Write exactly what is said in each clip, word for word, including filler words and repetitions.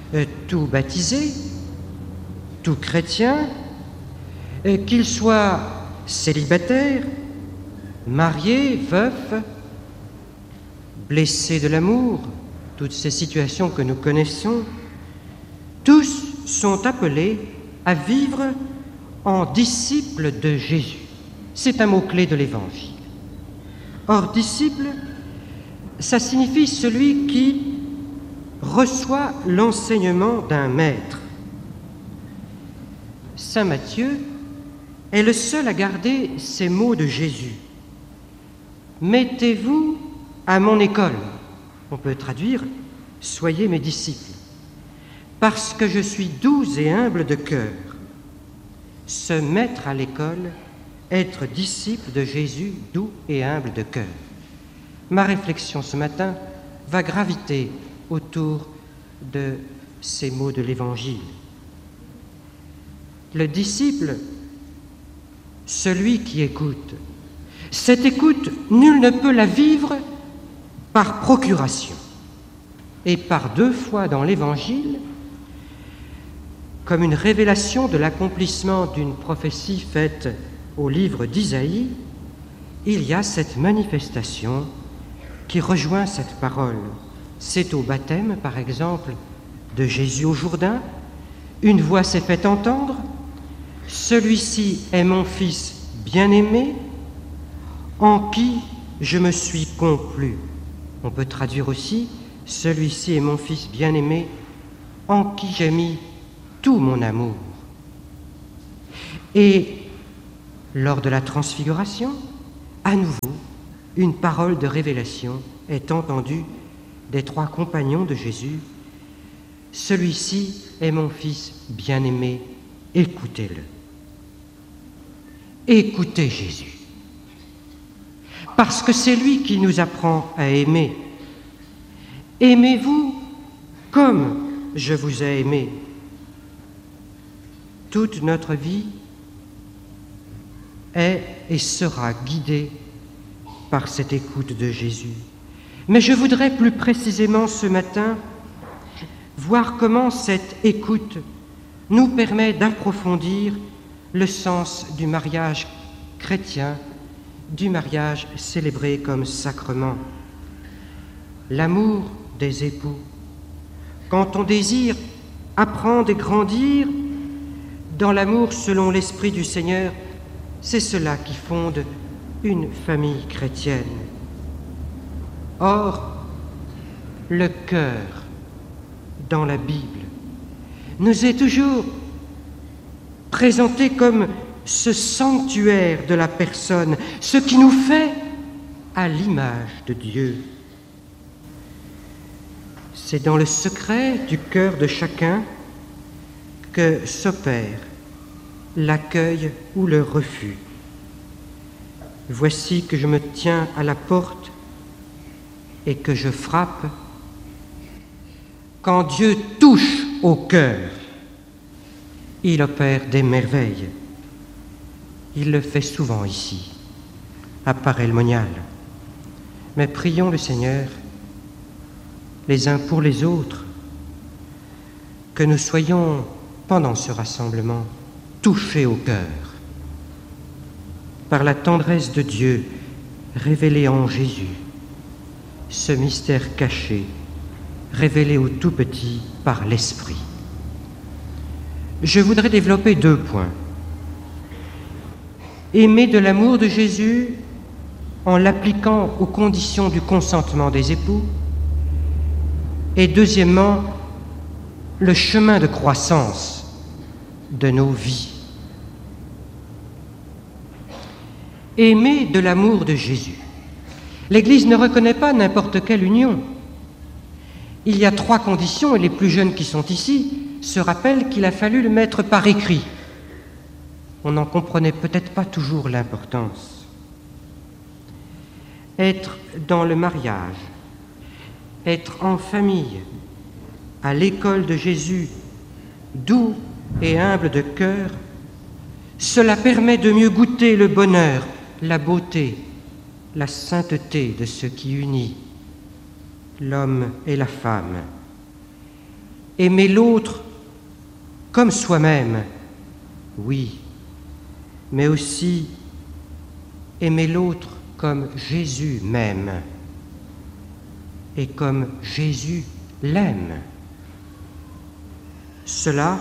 euh, tout baptisé, tout chrétien, euh, qu'il soit célibataire, marié, veuf, blessé de l'amour, toutes ces situations que nous connaissons, tous sont appelés à vivre en disciples de Jésus. C'est un mot-clé de l'Évangile. Or, disciple, ça signifie celui qui reçoit l'enseignement d'un maître. Saint Matthieu est le seul à garder ces mots de Jésus. « Mettez-vous à mon école ». On peut traduire « Soyez mes disciples ». Parce que je suis doux et humble de cœur. Se mettre à l'école, être disciple de Jésus, doux et humble de cœur. Ma réflexion ce matin va graviter autour de ces mots de l'Évangile. Le disciple, celui qui écoute, cette écoute, nul ne peut la vivre par procuration. Et par deux fois dans l'Évangile, comme une révélation de l'accomplissement d'une prophétie faite au livre d'Isaïe, il y a cette manifestation qui rejoint cette parole. C'est au baptême, par exemple, de Jésus au Jourdain, une voix s'est faite entendre, « Celui-ci est mon Fils bien-aimé, en qui je me suis complu ». On peut traduire aussi, « Celui-ci est mon Fils bien-aimé, en qui j'ai mis tout mon amour ». Et lors de la transfiguration, à nouveau, une parole de révélation est entendue des trois compagnons de Jésus. « Celui-ci est mon Fils bien-aimé, écoutez-le ». Écoutez Jésus, parce que c'est lui qui nous apprend à aimer. Aimez-vous comme je vous ai aimé. Toute notre vie est et sera guidée par cette écoute de Jésus. Mais je voudrais plus précisément ce matin voir comment cette écoute nous permet d'approfondir le sens du mariage chrétien, du mariage célébré comme sacrement. L'amour des époux. Quand on désire apprendre et grandir dans l'amour selon l'Esprit du Seigneur, c'est cela qui fonde une famille chrétienne. Or, le cœur, dans la Bible, nous est toujours présenté comme ce sanctuaire de la personne, ce qui nous fait à l'image de Dieu. C'est dans le secret du cœur de chacun que s'opère l'accueil ou le refus. Voici que je me tiens à la porte et que je frappe. Quand Dieu touche au cœur, il opère des merveilles. Il le fait souvent ici, à Paray-le-Monial. Mais prions le Seigneur, les uns pour les autres, que nous soyons, pendant ce rassemblement, touchés au cœur par la tendresse de Dieu révélée en Jésus, ce mystère caché, révélé au tout petit par l'Esprit. Je voudrais développer deux points. Aimer de l'amour de Jésus en l'appliquant aux conditions du consentement des époux, et deuxièmement, le chemin de croissance de nos vies. Aimer de l'amour de Jésus. L'Église ne reconnaît pas n'importe quelle union. Il y a trois conditions, et les plus jeunes qui sont ici se rappellent qu'il a fallu le mettre par écrit. On n'en comprenait peut-être pas toujours l'importance. Être dans le mariage, être en famille, à l'école de Jésus, doux et humble de cœur, cela permet de mieux goûter le bonheur, la beauté, la sainteté de ce qui unit l'homme et la femme. aimer l'autre comme soi-même, oui, mais aussi aimer l'autre comme Jésus m'aime et comme Jésus l'aime. Cela,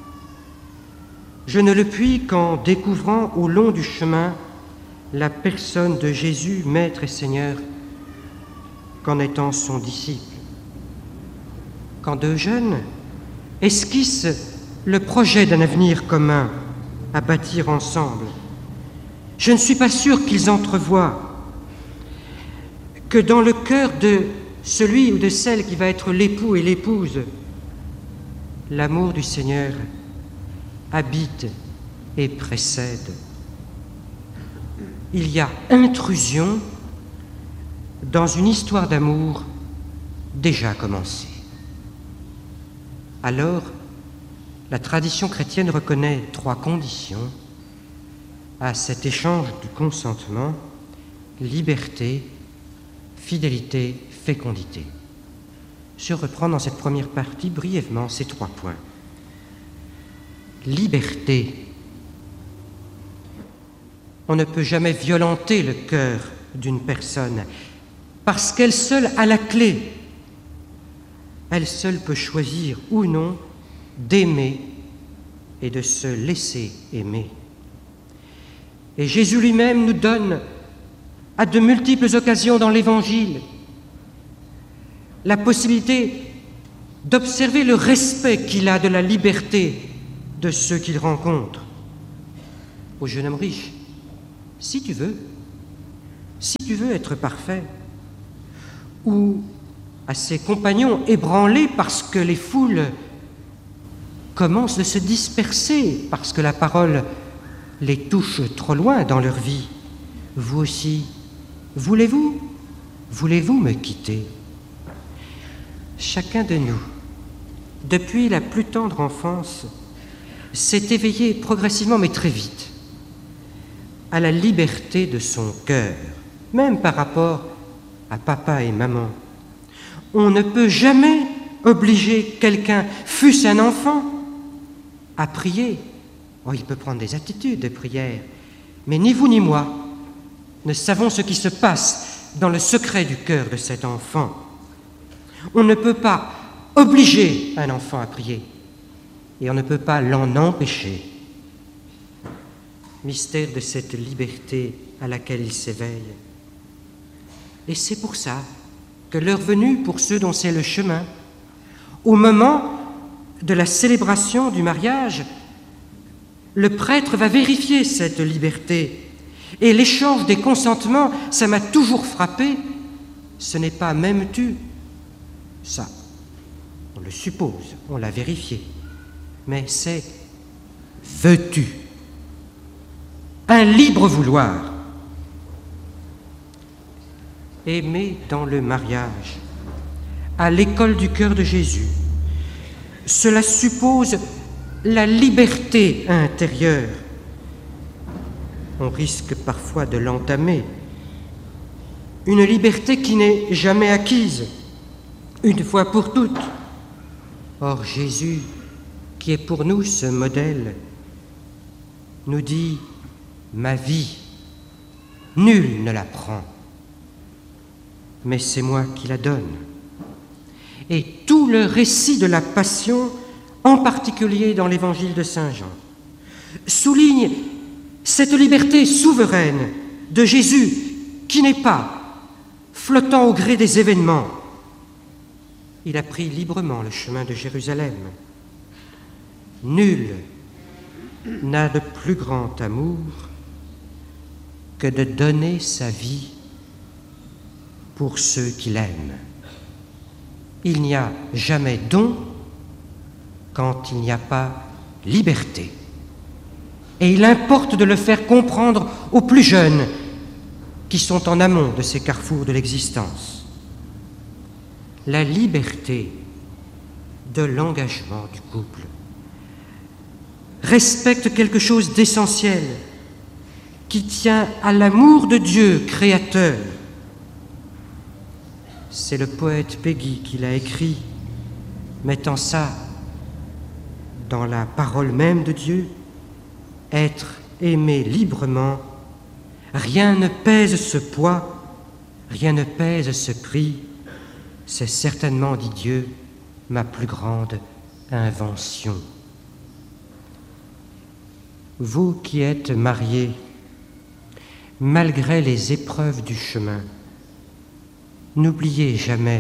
je ne le puis qu'en découvrant au long du chemin la personne de Jésus, Maître et Seigneur, qu'en étant son disciple. Quand deux jeunes esquissent le projet d'un avenir commun à bâtir ensemble, je ne suis pas sûr qu'ils entrevoient que dans le cœur de celui ou de celle qui va être l'époux et l'épouse, l'amour du Seigneur habite et précède. Il y a intrusion dans une histoire d'amour déjà commencée. Alors, la tradition chrétienne reconnaît trois conditions à cet échange du consentement: liberté, fidélité, fécondité. Je reprends dans cette première partie brièvement ces trois points. Liberté. On ne peut jamais violenter le cœur d'une personne parce qu'elle seule a la clé. Elle seule peut choisir ou non d'aimer et de se laisser aimer. Et Jésus lui-même nous donne à de multiples occasions dans l'Évangile la possibilité d'observer le respect qu'il a de la liberté de ceux qu'il rencontre. Au jeune homme riche, si tu veux, si tu veux être parfait, ou à ses compagnons ébranlés parce que les foules commencent de se disperser, parce que la parole les touche trop loin dans leur vie. Vous aussi, voulez-vous, voulez-vous me quitter? Chacun de nous, depuis la plus tendre enfance, s'est éveillé progressivement, mais très vite, à la liberté de son cœur, même par rapport à papa et maman. On ne peut jamais obliger quelqu'un, fût-ce un enfant, à prier. Oh, il peut prendre des attitudes de prière, mais ni vous ni moi ne savons ce qui se passe dans le secret du cœur de cet enfant. On ne peut pas obliger un enfant à prier et on ne peut pas l'en empêcher. Mystère de cette liberté à laquelle il s'éveille. Et c'est pour ça que l'heure venue, pour ceux dont c'est le chemin, au moment de la célébration du mariage, le prêtre va vérifier cette liberté. Et l'échange des consentements, ça m'a toujours frappé, ce n'est pas « m'aimes-tu » ça, on le suppose, on l'a vérifié, mais c'est « veux-tu » un libre vouloir. Aimer dans le mariage, à l'école du cœur de Jésus, cela suppose la liberté intérieure. On risque parfois de l'entamer. Une liberté qui n'est jamais acquise, une fois pour toutes. Or, Jésus, qui est pour nous ce modèle, nous dit « Ma vie, nul ne la prend, mais c'est moi qui la donne. » Et tout le récit de la Passion, en particulier dans l'Évangile de Saint Jean, souligne cette liberté souveraine de Jésus qui n'est pas flottant au gré des événements. Il a pris librement le chemin de Jérusalem. Nul n'a de plus grand amour que de donner sa vie pour ceux qu'il aime. Il n'y a jamais don quand il n'y a pas liberté. Et il importe de le faire comprendre aux plus jeunes qui sont en amont de ces carrefours de l'existence. La liberté de l'engagement du couple respecte quelque chose d'essentiel qui tient à l'amour de Dieu créateur. C'est le poète Péguy qui l'a écrit, mettant ça dans la parole même de Dieu, être aimé librement, rien ne pèse ce poids, rien ne pèse ce prix, c'est certainement, dit Dieu, ma plus grande invention. Vous qui êtes mariés, malgré les épreuves du chemin, n'oubliez jamais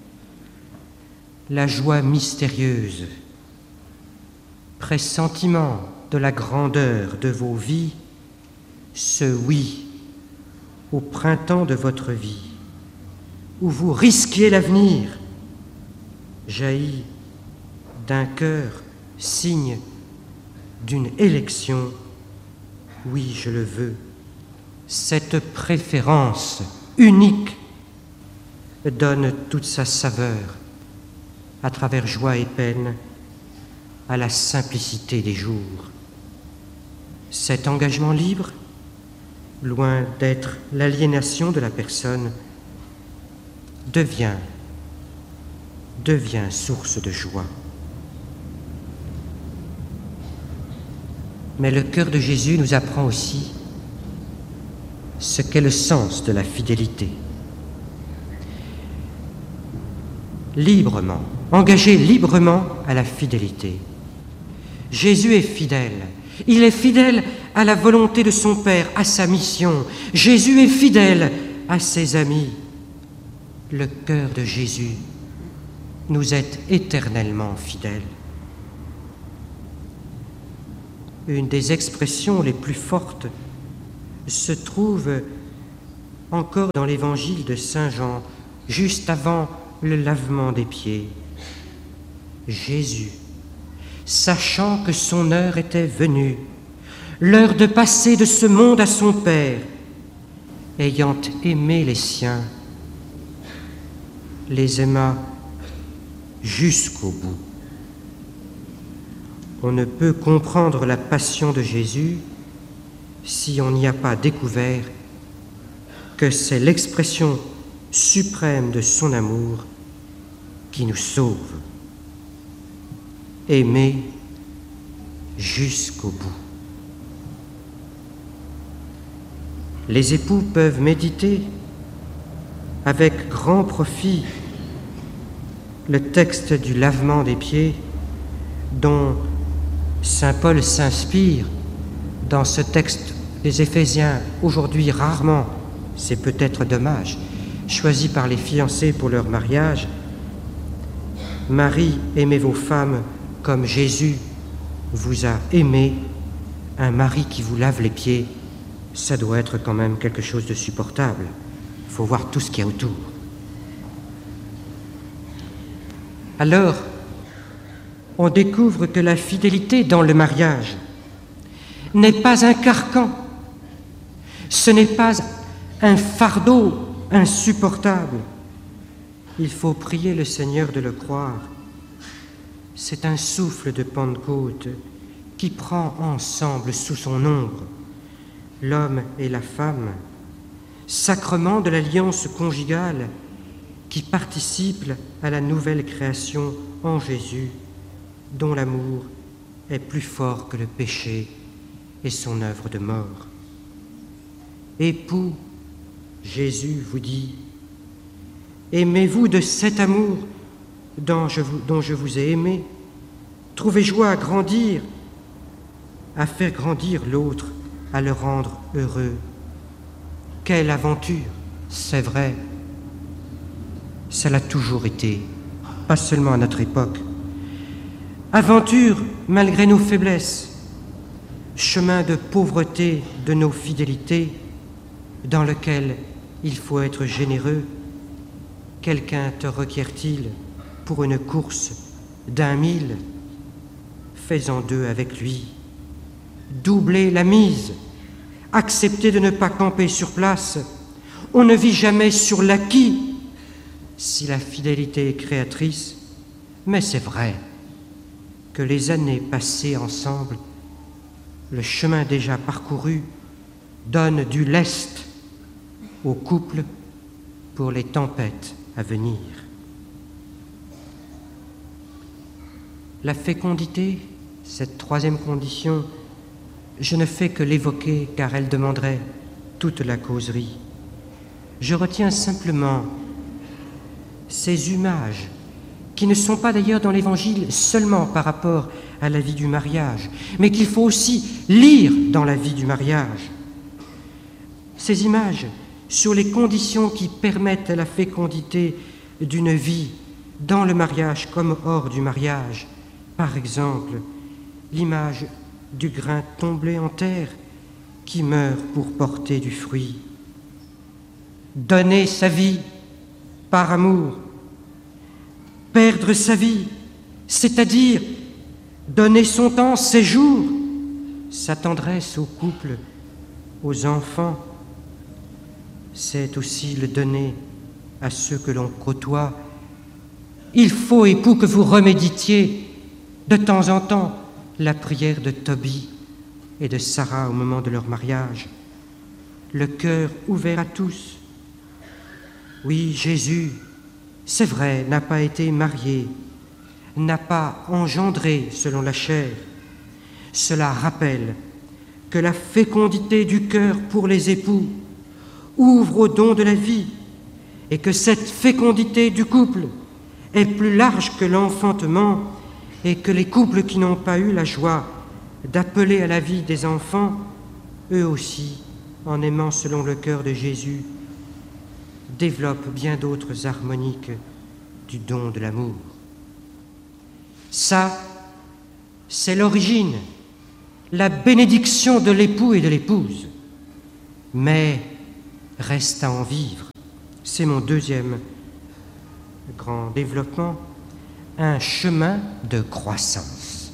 la joie mystérieuse, pressentiment de la grandeur de vos vies, ce oui au printemps de votre vie, où vous risquiez l'avenir, jaillit d'un cœur, signe d'une élection, oui, je le veux, cette préférence unique donne toute sa saveur à travers joie et peine à la simplicité des jours. Cet engagement libre, loin d'être l'aliénation de la personne, devient, devient source de joie. Mais le cœur de Jésus nous apprend aussi ce qu'est le sens de la fidélité. Librement, engagé librement à la fidélité. Jésus est fidèle. Il est fidèle à la volonté de son Père, à sa mission. Jésus est fidèle à ses amis. Le cœur de Jésus nous est éternellement fidèle. Une des expressions les plus fortes se trouve encore dans l'évangile de Saint Jean, juste avant le lavement des pieds. Jésus, sachant que son heure était venue, l'heure de passer de ce monde à son Père, ayant aimé les siens, les aima jusqu'au bout. On ne peut comprendre la passion de Jésus si on n'y a pas découvert que c'est l'expression suprême de son amour qui nous sauve. Aimer jusqu'au bout. Les époux peuvent méditer avec grand profit le texte du lavement des pieds dont Saint Paul s'inspire dans ce texte des Éphésiens, aujourd'hui rarement, c'est peut-être dommage, choisi par les fiancés pour leur mariage. Marie, aimez vos femmes comme Jésus vous a aimé. Un mari qui vous lave les pieds, ça doit être quand même quelque chose de supportable. Il faut voir tout ce qu'il y a autour. Alors, on découvre que la fidélité dans le mariage n'est pas un carcan, ce n'est pas un fardeau insupportable. Il faut prier le Seigneur de le croire. C'est un souffle de Pentecôte qui prend ensemble sous son ombre l'homme et la femme, sacrement de l'alliance conjugale qui participe à la nouvelle création en Jésus, dont l'amour est plus fort que le péché et son œuvre de mort. Époux, Jésus vous dit, aimez-vous de cet amour dont je vous, dont je vous ai aimé, trouvez joie à grandir, à faire grandir l'autre, à le rendre heureux. Quelle aventure, c'est vrai, ça l'a toujours été, pas seulement à notre époque. Aventure malgré nos faiblesses, chemin de pauvreté de nos fidélités, dans lequel il faut être généreux. Quelqu'un te requiert-il pour une course d'un mille? Fais-en deux avec lui. Doubler la mise, accepter de ne pas camper sur place. On ne vit jamais sur l'acquis si la fidélité est créatrice, mais c'est vrai que les années passées ensemble, le chemin déjà parcouru, donne du lest au couple pour les tempêtes à venir. La fécondité Cette troisième condition, je ne fais que l'évoquer car elle demanderait toute la causerie. Je retiens simplement ces images qui ne sont pas d'ailleurs dans l'Évangile seulement par rapport à la vie du mariage, mais qu'il faut aussi lire dans la vie du mariage. Ces images sur les conditions qui permettent la fécondité d'une vie dans le mariage comme hors du mariage. Par exemple, l'image du grain tombé en terre qui meurt pour porter du fruit. Donner sa vie par amour, perdre sa vie, c'est-à-dire donner son temps, ses jours, sa tendresse au couple, aux enfants, c'est aussi le donner à ceux que l'on côtoie. Il faut, époux, que vous reméditiez de temps en temps la prière de Tobie et de Sarah au moment de leur mariage. Le cœur ouvert à tous. Oui, Jésus, c'est vrai, n'a pas été marié, n'a pas engendré selon la chair. Cela rappelle que la fécondité du cœur pour les époux ouvre au don de la vie et que cette fécondité du couple est plus large que l'enfantement et que les couples qui n'ont pas eu la joie d'appeler à la vie des enfants, eux aussi, en aimant selon le cœur de Jésus, développent bien d'autres harmoniques du don de l'amour. Ça, c'est l'origine, la bénédiction de l'époux et de l'épouse. Mais reste à en vivre. C'est mon deuxième grand développement, un chemin de croissance.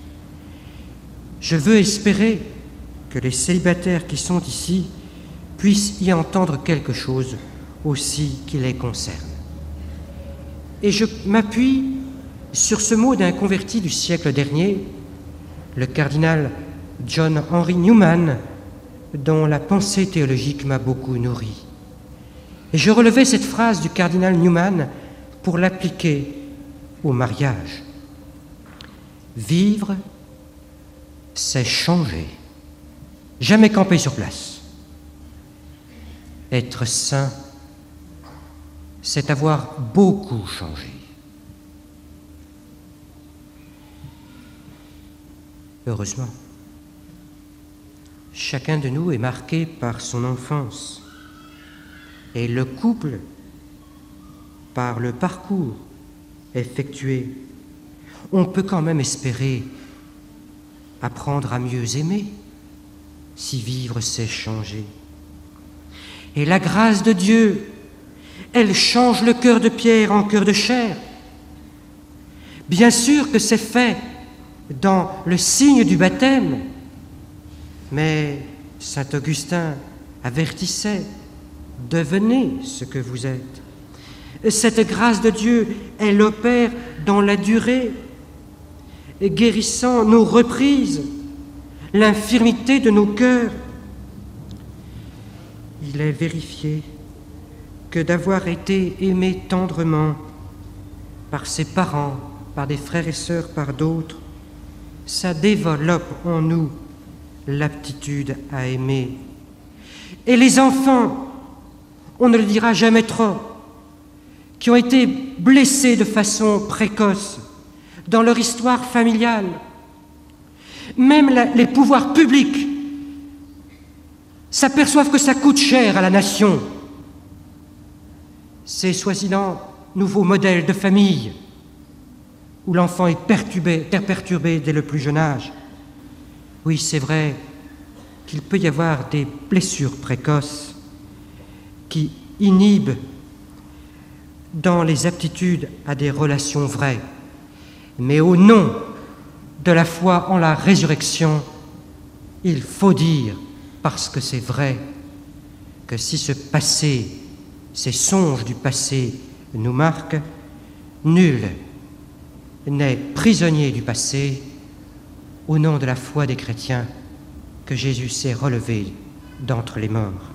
Je veux espérer que les célibataires qui sont ici puissent y entendre quelque chose aussi qui les concerne. Et je m'appuie sur ce mot d'un converti du siècle dernier, le cardinal John Henry Newman, dont la pensée théologique m'a beaucoup nourri. Et je relevais cette phrase du cardinal Newman pour l'appliquer au mariage. Vivre, c'est changer, jamais camper sur place. Être saint, c'est avoir beaucoup changé. Heureusement, chacun de nous est marqué par son enfance et le couple par le parcours effectué. On peut quand même espérer apprendre à mieux aimer si vivre c'est changer. Et la grâce de Dieu, elle change le cœur de pierre en cœur de chair. Bien sûr que c'est fait dans le signe du baptême, mais saint Augustin avertissait, devenez ce que vous êtes. Cette grâce de Dieu, elle opère dans la durée, guérissant nos reprises, l'infirmité de nos cœurs. Il est vérifié que d'avoir été aimé tendrement par ses parents, par des frères et sœurs, par d'autres, ça développe en nous l'aptitude à aimer. Et les enfants, on ne le dira jamais trop, qui ont été blessés de façon précoce dans leur histoire familiale, même la, les pouvoirs publics s'aperçoivent que ça coûte cher à la nation. Ces soi-disant nouveaux modèles de famille où l'enfant est perturbé, perturbé dès le plus jeune âge. Oui, c'est vrai qu'il peut y avoir des blessures précoces qui inhibent dans les aptitudes à des relations vraies. Mais au nom de la foi en la résurrection, il faut dire, parce que c'est vrai, que si ce passé, ces songes du passé nous marquent, nul n'est prisonnier du passé au nom de la foi des chrétiens que Jésus s'est relevé d'entre les morts.